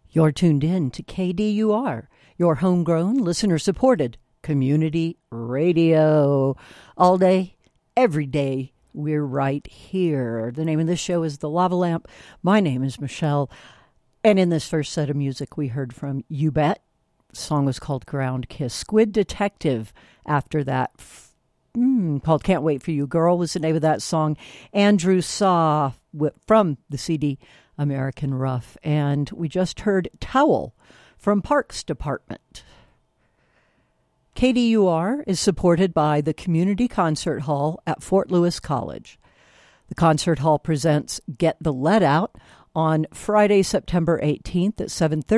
You're tuned in to KDUR, your homegrown, listener-supported community radio. All day, every day, we're right here. The name of this show is The Lava Lamp. My name is Michelle. And in this first set of music, we heard from You Bet. The song was called Ground Kiss. Squid Detective after that, called Can't Wait For You Girl was the name of that song. Andrew Saw from the CD American Rough. And we just heard Towel from Parks Department. KDUR is supported by the Community Concert Hall at Fort Lewis College. The concert hall presents Get the Lead Out on Friday, September 18th at 7:30